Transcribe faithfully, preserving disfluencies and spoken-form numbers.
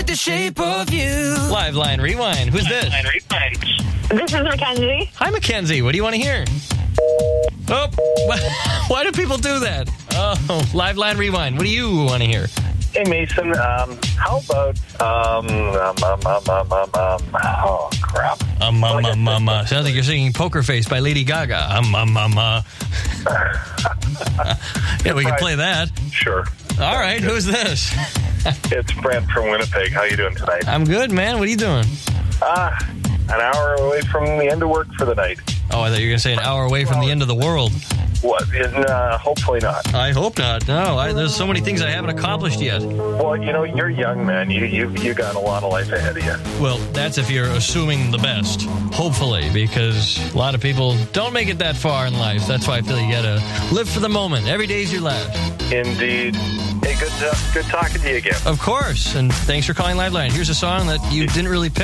with the shape of you. Live Line Rewind. Who's this? Line Rewind. This is Mackenzie. Hi, Mackenzie. What do you want to hear? Oh, why do people do that? Oh, Live Line Rewind. What do you want to hear? Hey, Mason. Um, how about um, um, um, um, um, um, um oh crap. Um, um, um, um, uh. Sounds like you're singing Poker Face by Lady Gaga. Um, um, um, uh. Yeah, we can play that. Sure. All right, who's this? It's Brent from Winnipeg. How you doing tonight? I'm good, man. What are you doing? Ah, uh, an hour away from the end of work for the night. Oh, I thought you were going to say an hour away from the end of the world. What? Uh, hopefully not. I hope not. No, I, there's so many things I haven't accomplished yet. Well, you know, you're young, man. You you you got a lot of life ahead of you. Well, that's if you're assuming the best. Hopefully, because a lot of people don't make it that far in life. That's why I feel you got to live for the moment. Every day's your last. Indeed. Hey, good uh, good talking to you again. Of course. And thanks for calling Live Line. Here's a song that you didn't really pick.